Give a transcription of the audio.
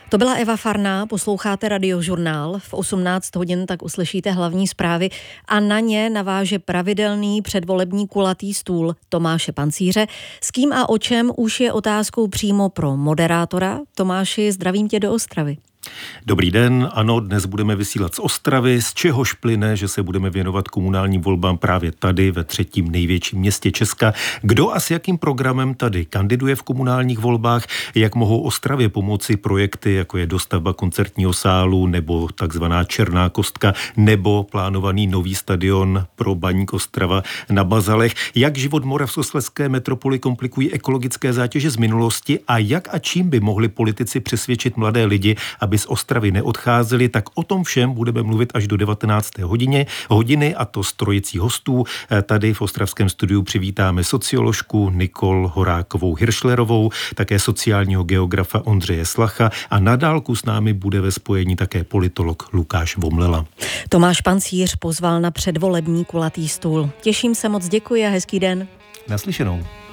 To byla Eva Farná, posloucháte Radiožurnál. V 18 hodin tak uslyšíte hlavní zprávy a na ně naváže pravidelný předvolební kulatý stůl Tomáše Pancíře. S kým a o čem už je otázkou přímo pro moderátora. Tomáši, zdravím tě do Ostravy. Dobrý den, ano, dnes budeme vysílat z Ostravy, z čehož plyne, že se budeme věnovat komunálním volbám právě tady ve třetím největším městě Česka. Kdo a s jakým programem tady kandiduje v komunálních volbách, jak mohou Ostravě pomoci projekty, jako je dostavba koncertního sálu nebo takzvaná Černá kostka, nebo plánovaný nový stadion pro Baník Ostrava na Bazalech, jak život moravskoslezské metropoly komplikují ekologické zátěže z minulosti a jak a čím by mohli politici přesvědčit mladé lidi, aby z Ostravy neodcházeli, tak o tom všem budeme mluvit až do 19. hodiny a to s trojicí hostů. Tady v ostravském studiu přivítáme socioložku Nikol Horákovou Hiršlerovou, také sociálního geografa Ondřeje Slacha a na dálku s námi bude ve spojení také politolog Lukáš Vomlela. Tomáš Pancíř pozval na předvolební kulatý stůl. Těším se moc, děkuji a hezký den. Naslyšenou.